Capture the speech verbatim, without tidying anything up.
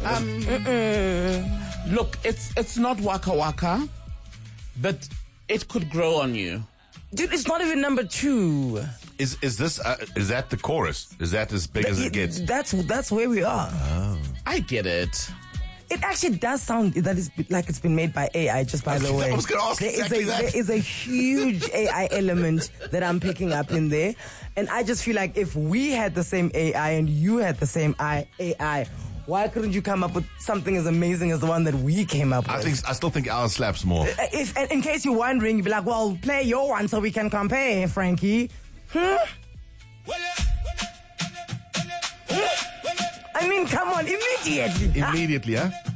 Um, look, it's it's not waka waka, but it could grow on you. Dude, it's not even number two. Is is this uh, is that the chorus? Is that as big as it gets? That's that's where we are. Oh. I get it. It actually does sound that is like it's been made by A I, just by the way. I was going to ask there exactly is a, that. There is a huge A I element that I'm picking up in there. And I just feel like if we had the same A I and you had the same A I, why couldn't you come up with something as amazing as the one that we came up with? I think I still think ours slaps more. If, in case you're wondering, you'd be like, well, play your one so we can compare, Frankie. Hmm? I mean, come on, immediately. Immediately, huh?